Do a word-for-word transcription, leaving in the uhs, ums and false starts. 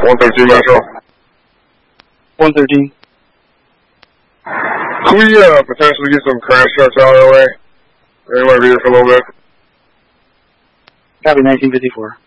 one thirteen Metro. one thirteen. Can we uh, potentially get some crash trucks out of the way? They might be here for a little bit. Copy nineteen fifty-four.